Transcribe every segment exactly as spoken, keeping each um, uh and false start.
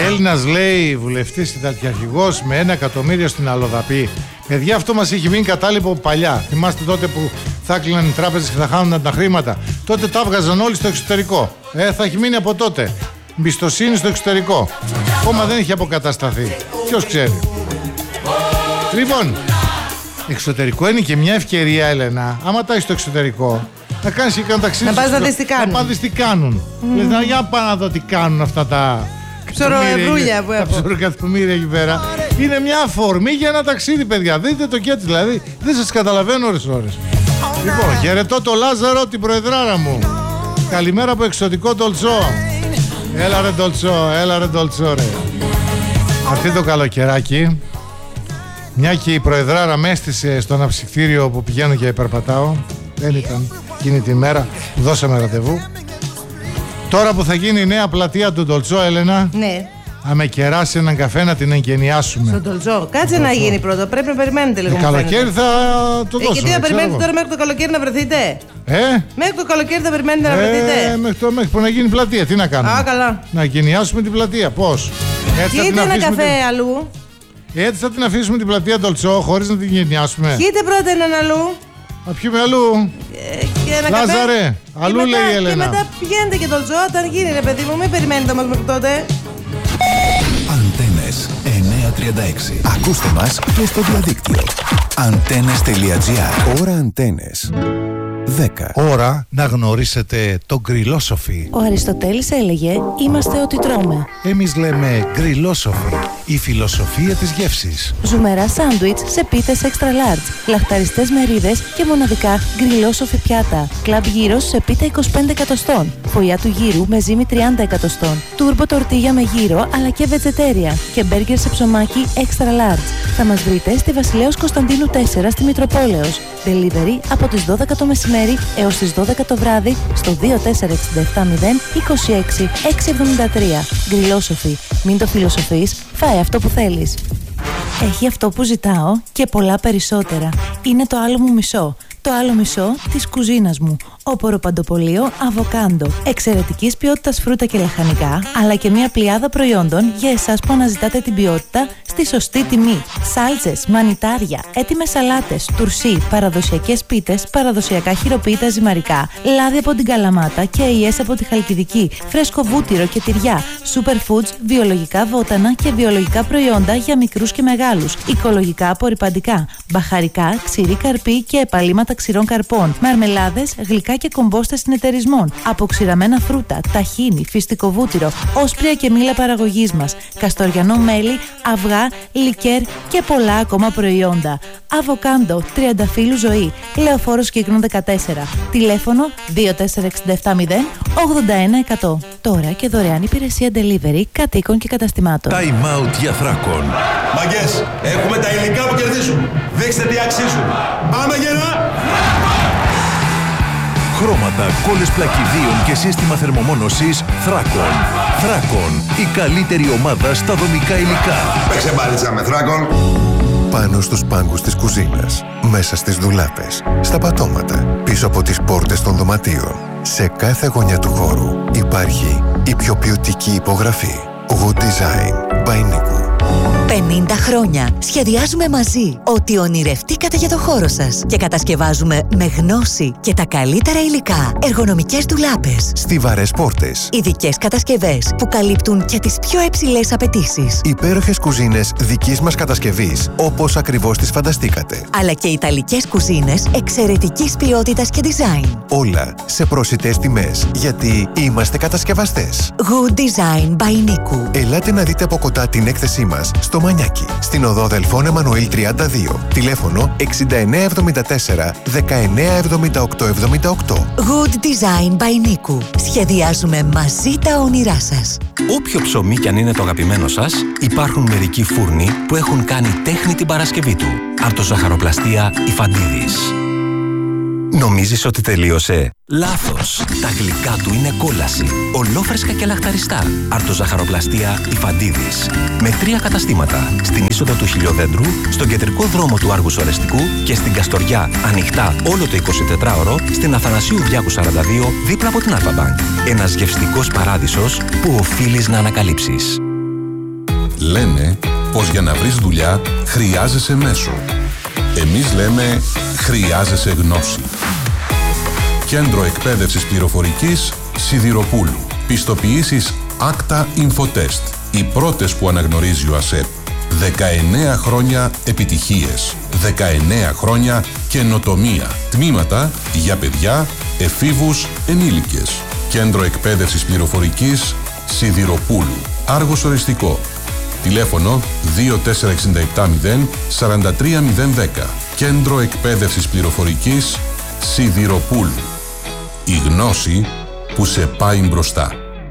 Έλληνας, λέει, βουλευτής συνταξιαρχηγός με ένα εκατομμύριο στην αλλοδαπή. Παιδιά, αυτό μας έχει μείνει κατάλοιπο παλιά. Θυμάστε τότε που θα κλείναν οι τράπεζες και θα χάνονταν τα χρήματα? Τότε τα έβγαζαν όλοι στο εξωτερικό. Ε, θα έχει μείνει από τότε. Εμπιστοσύνη στο εξωτερικό. Ακόμα δεν έχει αποκατασταθεί. Ποιος ξέρει. Λοιπόν, εξωτερικό είναι και μια ευκαιρία, Έλενα. Άμα τα έχεις στο εξωτερικό, να κάνεις και ένα ταξίδι. Να πας να δεις τι κάνουν. Να πας τι κάνουν. Mm. Λες, να, για πάω να δω τι κάνουν αυτά τα ψωροευρούλια που τα έχω. ψωροκατομμύρια εκεί πέρα. Είναι μια αφορμή για ένα ταξίδι, παιδιά. Δείτε το και έτσι, δηλαδή. Δεν σας καταλαβαίνω ώρες ώρες. Λοιπόν, χαιρετώ το Λάζαρο, την προεδράρα μου. Καλημέρα από εξωτικό Ντολτσό. Έλα ρε Ντολτσό, έλα ρε Ντολτσό ρε. Αυτή το καλοκαιράκι, μια και η προεδράρα με έστησε στο αναψυκτήριο που πηγαίνω και υπερπατάω. Δεν ήταν εκείνη τη μέρα που δώσαμε ραντεβού. Τώρα που θα γίνει η νέα πλατεία του Ντολτσό, Έλενα, Ναι. θα με κεράσει έναν καφέ να την εγκαινιάσουμε. Στον Ντολτσό. Κάτσε να γίνει πρώτο. Πρέπει να περιμένετε λίγο. Το καλοκαίρι θα το Ε, δώσουμε. και τι θα περιμένετε τώρα μέχρι το καλοκαίρι να βρεθείτε? Ε, Μέχρι το καλοκαίρι θα περιμένετε να βρεθείτε? ε, μέχρι, το, μέχρι που να γίνει πλατεία, τι να κάνουμε? Α, καλά. Να εγκαινιάσουμε την πλατεία, πώς? Έτσι θα την Κοίτα ένα αφήσουμε καφέ την- αλλού. Έτσι θα την αφήσουμε την πλατεία Ντολτσό χωρίς να την γενιάσουμε. Κοίτα πρώτα έναν αλλού. Να πιούμε αλλού. Ε, και ένα καφέ. Λάζαρε, αλλού Και μετά- λέει η Έλενα. Και μετά πηγαίνετε και Ντολτσό όταν γίνει, ρε παιδί μου. Μην περιμένετε όμως μέχρι τότε. Αντένες εννιακόσια τριάντα έξι. Ακούστε μας και στο διαδίκτυο. Αντένες τελεία τζι άρ. Ώρα Αντένες. δέκα. Ώρα να γνωρίσετε το γκριλόσοφι. Ο Αριστοτέλης έλεγε «Είμαστε ό,τι τρώμε». Εμείς λέμε γκριλόσοφι, η φιλοσοφία της γεύσης. Ζουμερά σάντουιτς σε πίτες extra large, λαχταριστές μερίδες και μοναδικά γκριλόσοφι πιάτα. Κλαμπ γύρος σε πίτα είκοσι πέντε εκατοστών. Φωλιά του γύρου με ζύμη τριάντα εκατοστών. Τούρμπο τορτίγια με γύρο αλλά και βετζετέρια. Και μπέργκερ σε ψωμάκι extra large. Θα μας βρείτε στη Βασιλέως Κωνσταντίνου τέσσερα στη Μητροπόλεως. Delivery από τις δώδεκα το μεσημέρι έως τις δώδεκα το βράδυ στο δύο τέσσερα έξι επτά μηδέν είκοσι έξι εξακόσια εβδομήντα τρία. Γκριλόσοφι. Μην το φιλοσοφείς, φάε αυτό που θέλεις. Έχει αυτό που ζητάω και πολλά περισσότερα. Είναι το άλλο μου μισό. Το άλλο μισό της κουζίνας μου. Όπορο παντοπολείο αβοκάντο. Εξαιρετικής ποιότητας φρούτα και λαχανικά, αλλά και μια πλειάδα προϊόντων για εσάς που αναζητάτε την ποιότητα στη σωστή τιμή. Σάλτσες, μανιτάρια, έτοιμες σαλάτες, τουρσί, παραδοσιακές πίτες, παραδοσιακά χειροποίητα ζυμαρικά, λάδι από την Καλαμάτα και αειές από τη Χαλκιδική, φρέσκο βούτυρο και τυριά, superfoods, βιολογικά βότανα και βιολογικά προϊόντα για μικρούς και μεγάλους, οικολογικά απορρυπαντικά, μπαχαρικά, ξηρή καρπή και επαλήματα ξηρών καρπών, μαρμελάδες, γλυκά και κομπόστες συνεταιρισμών, αποξηραμένα φρούτα, ταχίνι, φυστικό βούτυρο, όσπρια και μήλα παραγωγής μας, καστοριανό μέλι, αυγά, λικέρ και πολλά ακόμα προϊόντα. Αβοκάντο, τριανταφύλου ζωή, Λεωφόρος Κύκνων δεκατέσσερα, τηλέφωνο δύο τέσσερα έξι επτά μηδέν ογδόντα ένα εκατό. Τώρα και δωρεάν υπηρεσία delivery κατοίκων και καταστημάτων. Time out για Θράκον. Μαγκές, έχουμε τα υλικά που κερδίζουν. Δείξτε τι αξίζουν. Πάμε γερά! Χρώματα, κόλλες πλακιδίων και σύστημα θερμομόνωσης Θράκον. Θράκον, η καλύτερη ομάδα στα δομικά υλικά. Παίξε μπάλιτσα με Θράκον. Πάνω στους πάγκους της κουζίνας, μέσα στις ντουλάπες, στα πατώματα, πίσω από τις πόρτες των δωματίων. Σε κάθε γωνιά του χώρου υπάρχει η πιο ποιοτική υπογραφή. Good Design by Niku. πενήντα χρόνια σχεδιάζουμε μαζί ό,τι ονειρευτήκατε για το χώρο σας και κατασκευάζουμε με γνώση και τα καλύτερα υλικά εργονομικές ντουλάπες, Στιβαρές πόρτες, ειδικές κατασκευές που καλύπτουν και τις πιο υψηλές απαιτήσεις, υπέροχες κουζίνες δικής μας κατασκευής, όπως ακριβώς τις φανταστήκατε. αλλά και ιταλικές κουζίνες εξαιρετικής ποιότητας και design. Όλα σε προσιτές τιμές, γιατί είμαστε κατασκευαστές. Good Design by Niku. Ελάτε να δείτε από κοντά την έκθεσή μας στο Μανιάκι, στην οδό Δελφών Εμμανουήλ τριάντα δύο. Τηλέφωνο εξήντα εννέα εβδομήντα τέσσερα δεκαεννέα εβδομήντα οκτώ εβδομήντα οκτώ. Good Design by Niku. Σχεδιάζουμε μαζί τα όνειρά σας. Όποιο ψωμί κι αν είναι το αγαπημένο σας, υπάρχουν μερικοί φούρνοι που έχουν κάνει τέχνη την Παρασκευή του. Αρτοζαχαροπλαστεία Ιφαντίδης. Νομίζεις ότι τελείωσε? Λάθος! Τα γλυκά του είναι κόλαση. Ολόφρεσκα και λαχταριστά. Αρτοζαχαροπλαστεία Ιφαντίδης. Με τρία καταστήματα. Στην είσοδο του Χιλιοδέντρου, στον κεντρικό δρόμο του Άργους Ορεστικού και στην Καστοριά, ανοιχτά όλο το εικοσιτετράωρο, στην Αθανασίου Διάκου σαράντα δύο, δίπλα από την Alfa Bank. Ένας γευστικός παράδεισος που οφείλεις να ανακαλύψεις. Λένε πως για να βρεις δουλειά χρειάζεσαι μέσο. Εμείς λέμε χρειάζεσαι γνώση. Κέντρο Εκπαίδευσης Πληροφορικής Σιδηροπούλου. Πιστοποιήσεις Acta Infotest. Οι πρώτες που αναγνωρίζει ο ΑΣΕΠ. δεκαεννέα χρόνια επιτυχίες. δεκαεννέα χρόνια καινοτομία. Τμήματα για παιδιά, εφήβους, ενήλικες. Κέντρο Εκπαίδευσης Πληροφορικής Σιδηροπούλου. Άργος οριστικό. Τηλέφωνο δύο τέσσερα έξι επτά μηδέν τέσσερα τρία μηδέν ένα μηδέν. Κέντρο Εκπαίδευσης Πληροφορικής Σιδηροπούλου. Η γνώση που σε πάει μπροστά.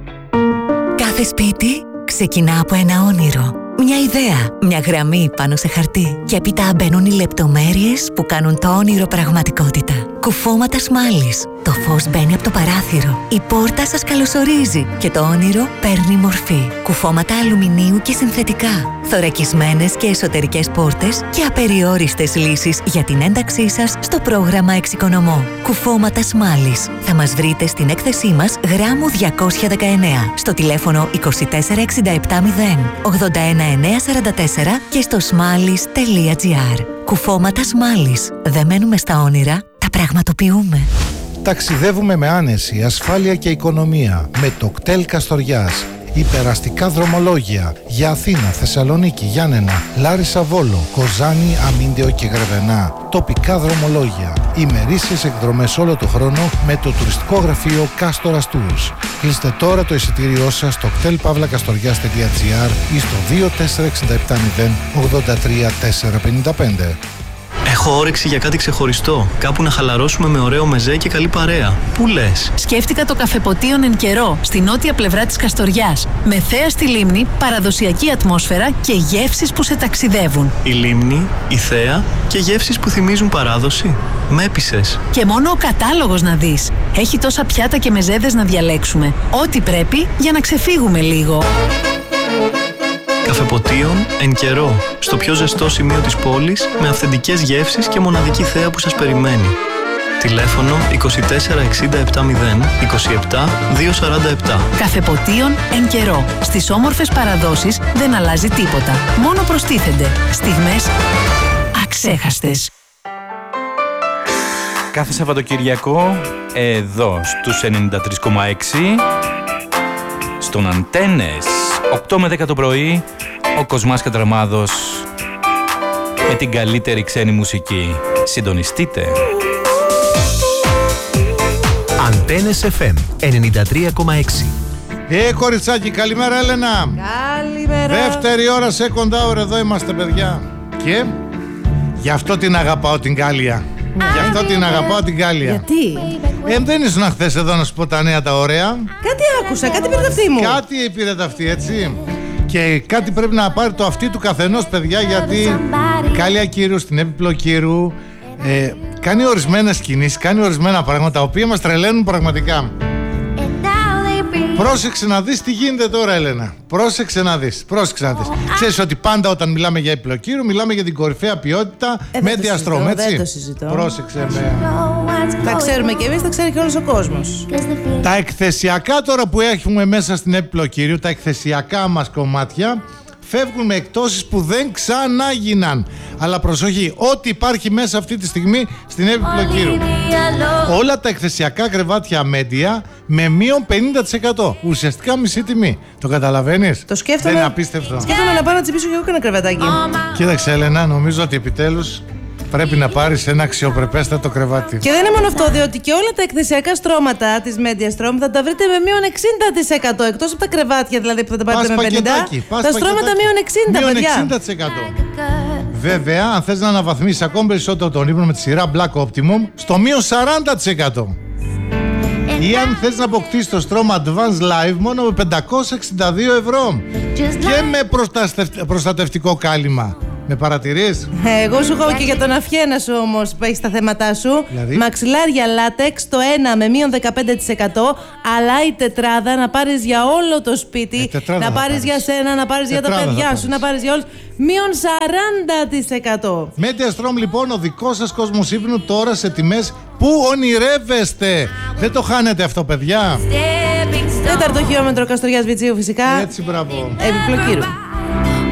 Κάθε σπίτι ξεκινά από ένα όνειρο. Μια ιδέα, μια γραμμή πάνω σε χαρτί. Και έπειτα μπαίνουν οι λεπτομέρειες που κάνουν το όνειρο πραγματικότητα. Κουφώματα σμάλης. Το φως μπαίνει από το παράθυρο. Η πόρτα σας καλωσορίζει και το όνειρο παίρνει μορφή. Κουφώματα αλουμινίου και συνθετικά. Θωρακισμένες και εσωτερικές πόρτες και απεριόριστες λύσεις για την ένταξή σας στο πρόγραμμα Εξοικονομώ. Κουφώματα σμάλης. Θα μας βρείτε στην έκθεσή μας γράμμου διακόσια δεκαεννέα στο τηλέφωνο είκοσι τέσσερα εξήντα επτά μηδέν ογδόντα ένα εννιακόσια σαράντα τέσσερα και στο σμάλης τελεία τζι άρ. Κουφώματα σμάλης. Δεν μένουμε στα όνειρα, τα πραγματοποιούμε. Ταξιδεύουμε με άνεση, ασφάλεια και οικονομία με το κτέλ Καστοριάς. Υπεραστικά δρομολόγια για Αθήνα, Θεσσαλονίκη, Γιάννενα, Λάρισα, Βόλο, Κοζάνη, Αμίντεο και Γρεβενά. Τοπικά δρομολόγια. Ημερήσιες εκδρομές όλο το χρόνο με το τουριστικό γραφείο Κάστορας Tours. Κλείστε τώρα το εισιτήριό σας στο κτέλ παύλα καστοριάς τελεία τζι άρ ή στο δύο τέσσερα έξι επτά μηδέν ογδόντα τρία τετρακόσια πενήντα πέντε. Έχω όρεξη για κάτι ξεχωριστό. Κάπου να χαλαρώσουμε με ωραίο μεζέ και καλή παρέα. Πού λες? Σκέφτηκα το καφεποτίον εν καιρό, στη νότια πλευρά της Καστοριάς. Με θέα στη λίμνη, παραδοσιακή ατμόσφαιρα και γεύσεις που σε ταξιδεύουν. Η λίμνη, η θέα και γεύσεις που θυμίζουν παράδοση. Με έπεισες. Και μόνο ο κατάλογος να δεις. Έχει τόσα πιάτα και μεζέδες να διαλέξουμε. Ό,τι πρέπει για να ξεφύγουμε λίγο. Καφεποτίον εν καιρό, στο πιο ζεστό σημείο της πόλης, με αυθεντικές γεύσεις και μοναδική θέα που σας περιμένει. Τηλέφωνο είκοσι τέσσερα εξήντα επτά μηδέν είκοσι επτά διακόσια σαράντα επτά. Καφεποτίον εν καιρό. Στις όμορφες παραδόσεις δεν αλλάζει τίποτα. Μόνο προστίθενται στιγμές αξέχαστες. Κάθε Σαββατοκυριακό, εδώ στους ενενήντα τρία κόμμα έξι, στον Αντένες, οκτώ με δέκα το πρωί, ο Κοσμάς Κατραμάδος με την καλύτερη ξένη μουσική. Συντονιστείτε. Αντένες εφ εμ ενενήντα τρία κόμμα έξι. Ε, κοριτσάκι, καλημέρα Έλενα. Καλημέρα. Δεύτερη ώρα second hour, εδώ είμαστε παιδιά. Και γι' αυτό την αγαπάω την Γκάλια. Γι' αυτό την αγαπάω την Γκάλια. Γιατί? Ε, δεν ήσουν χθες εδώ να σου πω τα νέα τα ωραία. Κάτι άκουσα, κάτι πήρε τα αυτή μου. Κάτι πήρε τα αυτή, έτσι. Και κάτι πρέπει να πάρει το αυτή του καθενός, παιδιά, γιατί η Γκάλια Κύρου στην Έπιπλο Κύρου ε, κάνει ορισμένες κινήσεις, κάνει ορισμένα πράγματα τα οποία μας τρελαίνουν πραγματικά. Πρόσεξε να δεις τι γίνεται τώρα, Έλενα. Πρόσεξε να δεις. Πρόσεξε να δεις. Ξέρεις ότι πάντα όταν μιλάμε για Υπλοκύρου, μιλάμε για την κορυφαία ποιότητα ε, με διαστρώμα, έτσι. Δεν το συζητώ. Πρόσεξε με. Τα ξέρουμε και εμείς, τα ξέρει και όλος ο κόσμος. Τα εκθεσιακά τώρα που έχουμε μέσα στην Υπλοκύρου, τα εκθεσιακά μας κομμάτια, φεύγουν με εκτόσεις που δεν ξανάγιναν. Αλλά προσοχή, ό,τι υπάρχει μέσα αυτή τη στιγμή στην Υπλοκύρου. Όλα τα εκθεσιακά κρεβάτια μέντια με μείον πενήντα τοις εκατό. Ουσιαστικά μισή τιμή. Το καταλαβαίνεις? Το σκέφτομαι. Δεν είναι απίστευτο. Σκέφτομαι να πάω να τσιμπήσω και εγώ κανένα κρεβατάκι. Κοίταξε, Έλενα, νομίζω ότι επιτέλους πρέπει να πάρεις ένα αξιοπρεπέστατο κρεβάτι. Και δεν είναι μόνο αυτό, διότι και όλα τα εκθεσιακά στρώματα της Media Strom θα τα βρείτε με μείον εξήντα τοις εκατό. Εκτός από τα κρεβάτια δηλαδή που θα τα πάρετε με πενήντα τοις εκατό. Τα στρώματα μείον εξήντα τοις εκατό, παιδιά. εξήντα τοις εκατό. Βέβαια, αν θες να αναβαθμίσεις ακόμη περισσότερο τον ύπνο με τη σειρά Black Optimum, στο μείον σαράντα τοις εκατό. Ή αν θες να αποκτήσεις το Strom Advanced Live μόνο με πεντακόσια εξήντα δύο ευρώ και με προστατευτικό κάλυμα. Με παρατηρείς? Εγώ σου έχω και για τον Αφιένα σου όμως που έχεις τα θέματά σου. Δηλαδή? Μαξιλάρια λάτεξ το ένα με μείον δεκαπέντε τοις εκατό. Αλλά η τετράδα να πάρεις για όλο το σπίτι, ε, να πάρεις για σένα, να πάρεις για τα παιδιά σου, να πάρεις για όλους, μείον σαράντα τοις εκατό. Media Strom λοιπόν, ο δικός σας κόσμος ύπνου τώρα σε τιμές που ονειρεύεστε. Δεν το χάνετε αυτό, παιδιά. Τέταρτο χιλιόμετρο Καστοριάς Βιτσίου φυσικά. Έτσι, μπράβο. Έπιπλο Κύρου.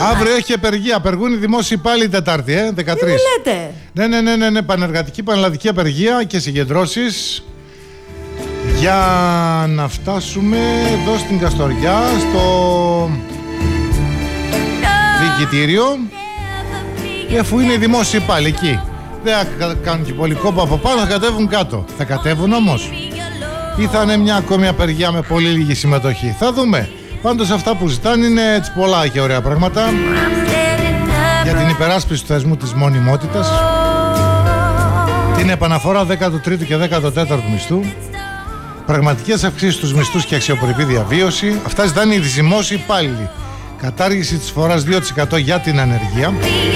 Αύριο έχει απεργία. Απεργούν οι δημόσιοι υπάλληλοι Τετάρτη, ε, δεκατρείς. Τι λέτε? Ναι, ναι, ναι, ναι, ναι. Πανεργατική, πανελλαδική απεργία και συγκεντρώσεις για να φτάσουμε εδώ στην Καστοριά, στο διοικητήριο. Και αφού είναι οι δημόσιοι υπάλληλοι εκεί, δεν θα κάνουν και πολύ κόπο από πάνω, θα κατέβουν κάτω. Θα κατέβουν όμως ή θα είναι μια ακόμη απεργία με πολύ λίγη συμμετοχή? Θα δούμε. Πάντως αυτά που ζητάνε είναι έτσι πολλά και ωραία πράγματα για την υπεράσπιση του θεσμού της μονιμότητας, την επαναφορά δέκατο τρίτου και δέκατο τέταρτου μισθού, πραγματικές αυξήσεις στους μισθούς και αξιοπρεπή διαβίωση. Αυτά ζητάνε οι δημόσιοι υπάλληλοι. Κατάργηση της φοράς δύο τοις εκατό για την ανεργία.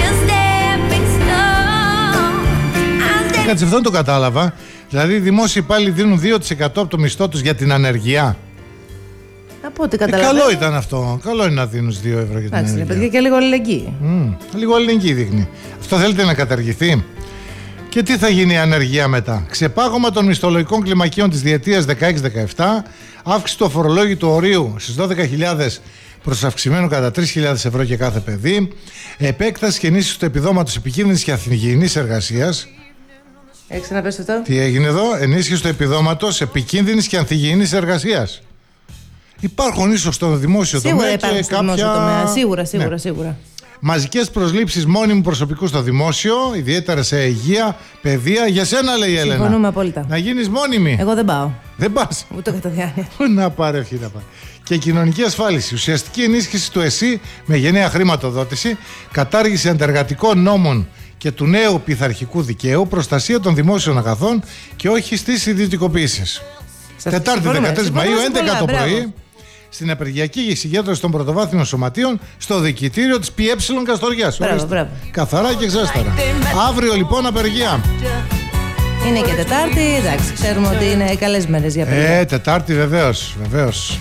Κάτσε, αυτό δεν το κατάλαβα. Δηλαδή οι δημόσιοι υπάλληλοι δίνουν δύο τοις εκατό από το μισθό τους για την ανεργία. Από ό,τι ε, καταλαβαίνω. Καλό ήταν αυτό. Καλό είναι να δίνουν δύο ευρώ για την Εντάξει, ανεργία. παιδιά, και λίγο αλληλεγγύη. Mm, λίγο αλληλεγγύη δείχνει. Αυτό θέλετε να καταργηθεί? Και τι θα γίνει η ανεργία μετά? Ξεπάγωμα των μισθολογικών κλιμακίων της διετίας δεκαέξι δεκαεπτά, αύξηση του αφορολόγητου ορίου στις δώδεκα χιλιάδες προς αυξημένο κατά τρεις χιλιάδες ευρώ για κάθε παιδί, επέκταση και ενίσχυση του επιδόματος επικίνδυνης και αθηνικής εργασίας. Έξω να πες αυτό. Τι έγινε εδώ? Ενίσχυση του επιδόματος επικίνδυνης και ανθυγιεινής εργασίας. Υπάρχουν ίσως στο δημόσιο Σίγουρα τομέα υπάρχουν και στο κάποια... δημόσιο τομέα. Σίγουρα, σίγουρα, ναι. σίγουρα. Μαζικές προσλήψεις μόνιμου προσωπικού στο δημόσιο, ιδιαίτερα σε υγεία, παιδεία. Για σένα, λέει η Έλενα. Συμφωνούμε απόλυτα. Να γίνεις μόνιμη. Εγώ δεν πάω. Δεν πας. Ούτε κατά διάνοια. Να πάρε ευχή να πάει. Και κοινωνική ασφάλιση. Ουσιαστική ενίσχυση του ΕΣΥ με γενναία χρηματοδότηση, κατάργηση αντεργατικών νόμων και του νέου πειθαρχικού δικαίου, προστασία των δημόσιων αγαθών και όχι στις ιδιωτικοποιήσεις. Τετάρτη δεκατρείς Μαΐου, έντεκα το πρωί, στην απεργιακή συγκέντρωση των πρωτοβάθμιων σωματείων στο διοικητήριο της ΠΕ Καστοριάς. Μπράβο, μπράβο. Καθαρά και ξέσταρα. Αύριο λοιπόν απεργία. Είναι και Τετάρτη, εντάξει, ξέρουμε ότι είναι καλές μέρες για απεργία. Ε, Τετάρτη βεβαίως, βεβαίως.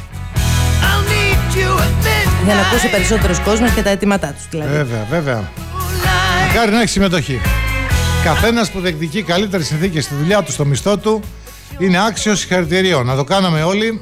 Για να ακούσει περισσότερος κόσμος και τα αιτήματά τους δηλαδή. Βέβαια, βέβαια. Μακάρι να έχει συμμετοχή. Καθένας που διεκδικεί καλύτερες συνθήκες στη δουλειά του, στο μισθό του, είναι άξιος συγχαρητηρίων. Να το κάναμε όλοι.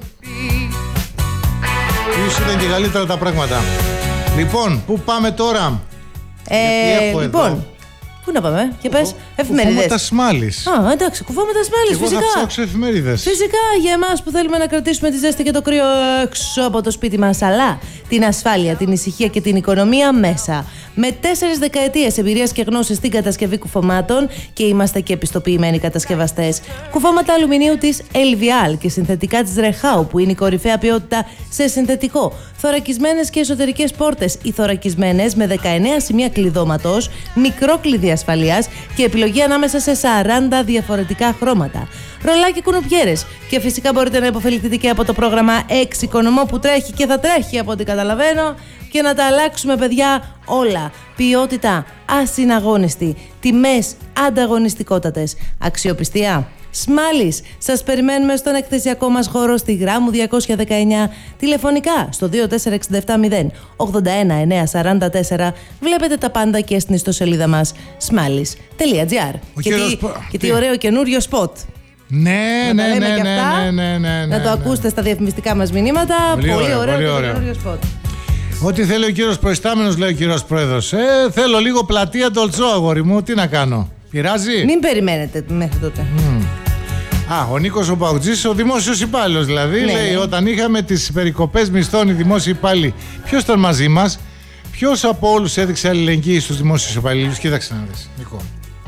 Ίσως ήταν και καλύτερα τα πράγματα. Λοιπόν, πού πάμε τώρα? Ε, λοιπόν, εδώ. Πού να πάμε, και πες, εφημερίδες. Κουφώματα Σμάλης. Α, εντάξει, κουφώματα Σμάλης, φυσικά. Εγώ θα ψάξω εφημερίδες. Φυσικά, για εμάς που θέλουμε να κρατήσουμε τη ζέστη και το κρύο έξω από το σπίτι μας, αλλά την ασφάλεια, την ησυχία και την οικονομία μέσα. Με τέσσερις δεκαετίες εμπειρίας και γνώσης στην κατασκευή κουφωμάτων και είμαστε και επιστοποιημένοι κατασκευαστές. Κουφώματα αλουμινίου της Elvial και συνθετικά της Rehau, που είναι η κορυφαία ποιότητα σε συνθετικό. Θωρακισμένες και εσωτερικές πόρτες ή θωρακισμένες με δεκαεννέα σημεία κλειδώματος, μικρό κλειδί ασφαλείας και επιλογή ανάμεσα σε σαράντα διαφορετικά χρώματα. Ρολάκι κουνουπιέρες. Και φυσικά μπορείτε να υποφεληθείτε και από το πρόγραμμα Εξοικονομώ που τρέχει και θα τρέχει από ό,τι καταλαβαίνω, και να τα αλλάξουμε, παιδιά, όλα. Ποιότητα ασυναγώνιστη. Τιμές ανταγωνιστικότατες. Αξιοπιστία. Σμάλης, σας περιμένουμε στον εκθεσιακό μας χώρο στη Γράμμου διακόσια δεκαεννιά, τηλεφωνικά στο δύο τέσσερα έξι επτά μηδέν ογδόντα ένα εννιακόσια σαράντα τέσσερα. Βλέπετε τα πάντα και στην ιστοσελίδα μας σμάλης τελεία τζι άρ. Και, τι, πο... και τι ωραίο καινούριο σποτ. Ναι, ναι, ναι, ναι, αυτά, ναι, ναι, ναι, ναι, να το ακούσετε στα διαφημιστικά μας μηνύματα. Πολύ, πολύ ωραίο, ωραίο και καινούριο σποτ. Ό,τι θέλει ο κύριος προϊστάμενος, λέει ο κύριος πρόεδρος. Ε, θέλω λίγο πλατεία Ντολτσό, αγόρι μου. Τι να κάνω? Πειράζει? Μην περιμένετε μέχρι τότε. Mm. Α, ο Νίκος ο Παουτζής, ο δημόσιος υπάλληλος δηλαδή, ναι, λέει, ναι. Όταν είχαμε τις περικοπές μισθών οι δημόσιοι υπάλληλοι, ποιος ήταν μαζί μας? Ποιος από όλους έδειξε αλληλεγγύη στους δημόσιους υπαλλήλους? Κοίταξε να δεις, Νίκο.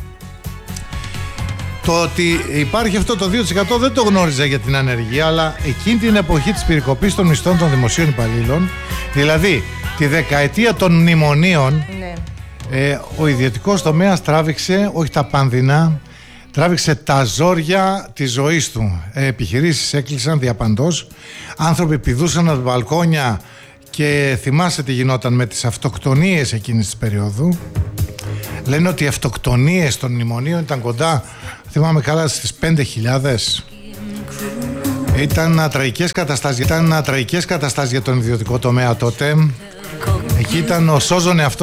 Το ότι υπάρχει αυτό το δύο τοις εκατό δεν το γνώριζα για την ανεργία, αλλά εκείνη την εποχή της περικοπής των μισθών των δημοσίων υπαλλήλων, δηλαδή τη δεκαετία των μνημονίων, ναι. ε, ο ιδιωτικός τομέας τράβηξε, όχι τα πάνδυνα, τράβηξε τα ζόρια της ζωής του. Ε, επιχειρήσεις έκλεισαν διαπαντός, άνθρωποι πηδούσαν από τα μπαλκόνια και θυμάσαι τι γινόταν με τις αυτοκτονίες εκείνης της περίοδου. Λένε ότι οι αυτοκτονίες των μνημονίων ήταν κοντά, θυμάμαι καλά, στις πέντε χιλιάδες. Ήταν τραγικές καταστάσεις, ήταν τραγικές καταστάσεις για τον ιδιωτικό τομέα τότε. Εκεί ήταν ο σώζον εαυτό